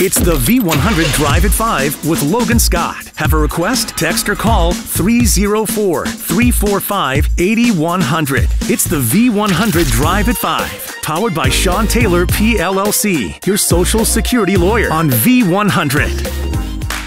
It's the V100 Drive at 5 with Logan Scott. Have a request? Text or call 304-345-8100. It's the V100 Drive at 5. Powered by Sean Taylor, PLLC, your Social Security lawyer on V100.